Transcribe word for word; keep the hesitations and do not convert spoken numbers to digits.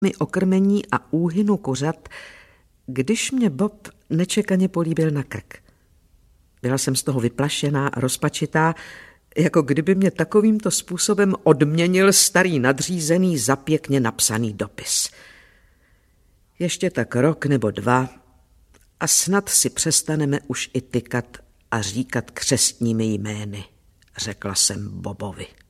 mi okrmení a úhynu kuřat, když mě Bob nečekaně políbil na krk. Byla jsem z toho vyplašená a rozpačitá, jako kdyby mě takovýmto způsobem odměnil starý nadřízený za pěkně napsaný dopis. Ještě tak rok nebo dva a snad si přestaneme už i tykat a říkat křestními jmény, řekla jsem Bobovi.